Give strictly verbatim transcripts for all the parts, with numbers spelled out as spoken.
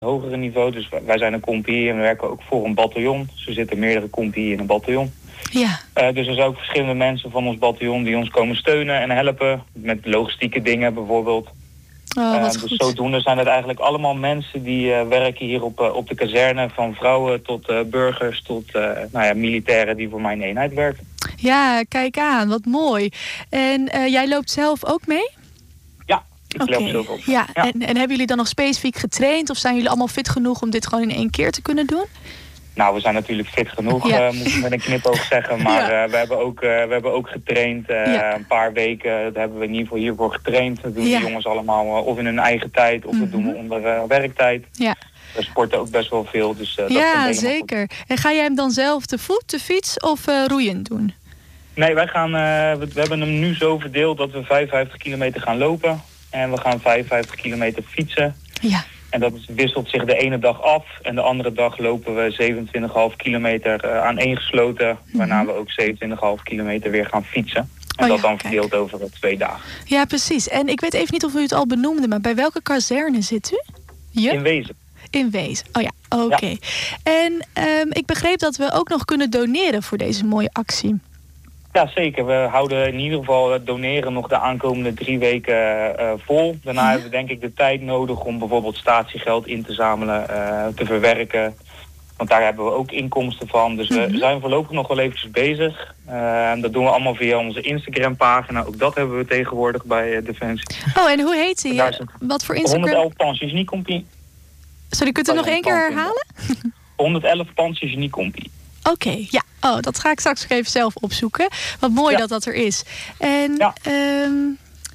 hogere niveau. Dus wij zijn een compagnie en we werken ook voor een bataljon. Dus er zitten meerdere compagnieën in een bataljon. Ja. Uh, dus er zijn ook verschillende mensen van ons bataljon die ons komen steunen en helpen. Met logistieke dingen bijvoorbeeld. Oh, wat uh, dus goed. zodoende zijn het eigenlijk allemaal mensen die uh, werken hier op, uh, op de kazerne. Van vrouwen tot uh, burgers tot uh, nou ja, militairen die voor mijn eenheid werken. Ja, kijk aan. Wat mooi. En uh, jij loopt zelf ook mee? Ja, ik okay. loop zelf ook. Ja. Ja. En, en hebben jullie dan nog specifiek getraind? Of zijn jullie allemaal fit genoeg om dit gewoon in één keer te kunnen doen? Nou, we zijn natuurlijk fit genoeg, ja. uh, moet ik met een knipoog zeggen. Maar ja. uh, we, hebben ook, uh, we hebben ook getraind. Uh, ja. Een paar weken dat hebben we in ieder geval hiervoor getraind. Dat doen ja. de jongens allemaal uh, of in hun eigen tijd of mm-hmm. dat doen we onder uh, werktijd. Ja. We sporten ook best wel veel. Dus, uh, dat ja, zeker. Goed. En ga jij hem dan zelf te voet, te fiets of uh, roeien doen? Nee, wij gaan, uh, we, we hebben hem nu zo verdeeld dat we vijfenvijftig kilometer gaan lopen. En we gaan vijfenvijftig kilometer fietsen. Ja. En dat wisselt zich de ene dag af. En de andere dag lopen we zevenentwintig komma vijf kilometer uh, aaneengesloten. Mm-hmm. Waarna we ook zevenentwintig komma vijf kilometer weer gaan fietsen. En oh, dat ja, dan kijk. verdeeld over twee dagen. Ja, precies. En ik weet even niet of u het al benoemde, maar bij welke kazerne zit u? Je? In Wezen. In Wezen. Oh ja, oké. Okay. Ja. En um, ik begreep dat we ook nog kunnen doneren voor deze mooie actie. Ja, zeker. We houden in ieder geval het doneren nog de aankomende drie weken uh, vol. Daarna ja. hebben we denk ik de tijd nodig om bijvoorbeeld statiegeld in te zamelen, uh, te verwerken. Want daar hebben we ook inkomsten van. Dus mm-hmm. we zijn voorlopig nog wel eventjes bezig. Uh, en dat doen we allemaal via onze Instagram pagina. Ook dat hebben we tegenwoordig bij uh, Defensie. Oh, en hoe heet die? Wat voor Instagram? honderdelf Pensies Compie. Sorry, kunt u nog één keer herhalen? honderdelf Pensies Compie. Oké, okay, ja. Oh, dat ga ik straks nog even zelf opzoeken. Wat mooi ja. dat dat er is. En ja. um,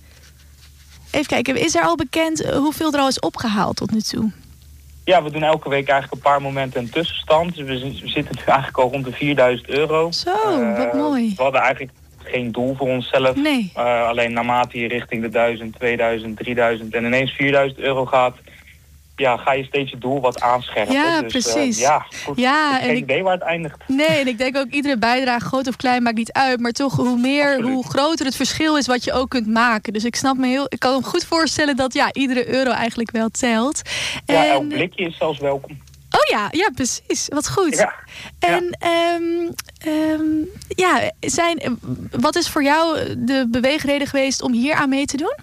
even kijken, is er al bekend hoeveel er al is opgehaald tot nu toe? Ja, we doen elke week eigenlijk een paar momenten een tussenstand. Dus we, z- we zitten nu eigenlijk al rond de vierduizend euro. Zo, uh, wat mooi. We hadden eigenlijk geen doel voor onszelf. Nee. Uh, alleen naarmate je richting de duizend, tweeduizend, drieduizend en ineens vierduizend euro gaat, ja, ga je steeds je doel wat aanscherpen. Ja, dus, precies. Uh, ja, goed. Ja, ik heb geen en ik, idee waar het eindigt. Nee, en ik denk ook iedere bijdrage, groot of klein, maakt niet uit. Maar toch, hoe meer, Absoluut. hoe groter het verschil is wat je ook kunt maken. Dus ik snap me heel, ik kan me goed voorstellen dat ja, iedere euro eigenlijk wel telt. Ja, en, elk blikje is zelfs welkom. Oh ja, ja, precies. Wat goed. Ja. En ja. Um, um, ja, zijn, wat is voor jou de beweegreden geweest om hier aan mee te doen?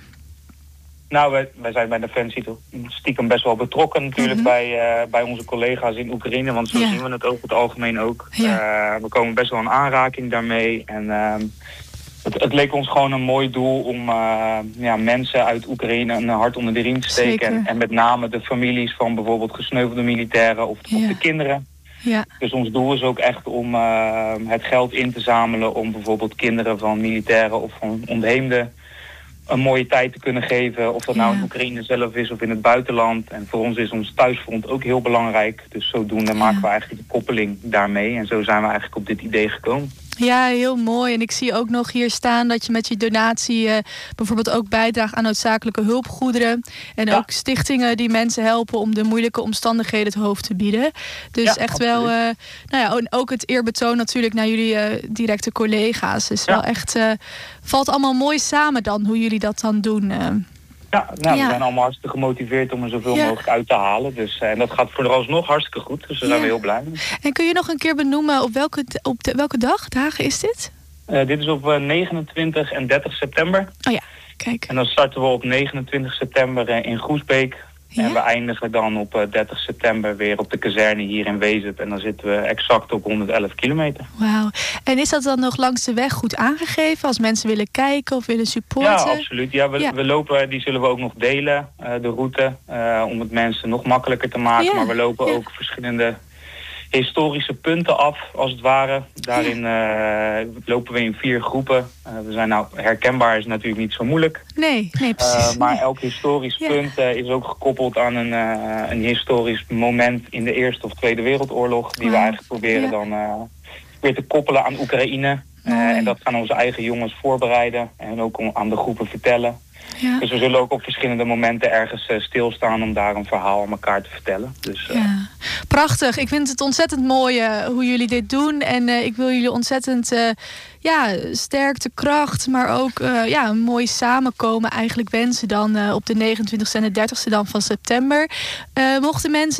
Nou, wij, wij zijn bij Defensie stiekem best wel betrokken natuurlijk mm-hmm. bij, uh, bij onze collega's in Oekraïne. Want zo ja. zien we het over het algemeen ook. Ja. Uh, we komen best wel in aanraking daarmee. En uh, het, het leek ons gewoon een mooi doel om uh, ja, mensen uit Oekraïne een hart onder de riem te steken. En, en met name de families van bijvoorbeeld gesneuvelde militairen of, ja. of de kinderen. Ja. Dus ons doel is ook echt om uh, het geld in te zamelen om bijvoorbeeld kinderen van militairen of van ontheemden een mooie tijd te kunnen geven. Of dat nou ja. in Oekraïne zelf is of in het buitenland. En voor ons is ons thuisfront ook heel belangrijk. Dus zodoende ja. maken we eigenlijk de koppeling daarmee. En zo zijn we eigenlijk op dit idee gekomen. Ja, heel mooi. En ik zie ook nog hier staan dat je met je donatie uh, bijvoorbeeld ook bijdraagt aan noodzakelijke hulpgoederen. En ja. ook stichtingen die mensen helpen om de moeilijke omstandigheden het hoofd te bieden. Dus ja, echt absoluut. wel, uh, nou ja, en ook het eerbetoon natuurlijk naar jullie uh, directe collega's. Dus ja. wel echt, uh, valt allemaal mooi samen dan, hoe jullie dat dan doen. Uh. Ja, nou, ja, we zijn allemaal hartstikke gemotiveerd om er zoveel ja. mogelijk uit te halen. Dus uh, en dat gaat vooralsnog hartstikke goed. Dus daar ja. zijn we heel blij mee. En kun je nog een keer benoemen op welke, op de, welke dag, dagen is dit? Uh, dit is op uh, negenentwintig en dertig september. Oh ja, kijk. En dan starten we op negenentwintig september uh, in Groesbeek. Ja? En we eindigen dan op uh, dertig september weer op de kazerne hier in Wezep. En dan zitten we exact op honderd elf kilometer. Wauw. En is dat dan nog langs de weg goed aangegeven als mensen willen kijken of willen supporten? Ja, absoluut. Ja, we, ja. we lopen, die zullen we ook nog delen, uh, de route. Uh, om het mensen nog makkelijker te maken. Ja. Maar we lopen ja. ook verschillende historische punten af, als het ware. Daarin uh, lopen we in vier groepen. Uh, we zijn nou, herkenbaar is natuurlijk niet zo moeilijk. Nee, nee precies. Uh, maar elk historisch ja. punt uh, is ook gekoppeld aan een, uh, een historisch moment in de Eerste of Tweede Wereldoorlog. Die wow. we eigenlijk proberen ja. dan uh, weer te koppelen aan Oekraïne. Uh, en dat gaan onze eigen jongens voorbereiden en ook aan de groepen vertellen. Ja. Dus we zullen ook op verschillende momenten ergens uh, stilstaan om daar een verhaal aan elkaar te vertellen. Dus, uh... ja. Prachtig. Ik vind het ontzettend mooi uh, hoe jullie dit doen. En uh, ik wil jullie ontzettend uh, ja, sterkte, kracht, maar ook uh, ja, een mooi samenkomen eigenlijk wensen dan uh, op de negenentwintigste en de dertigste dan van september. Uh, mochten mensen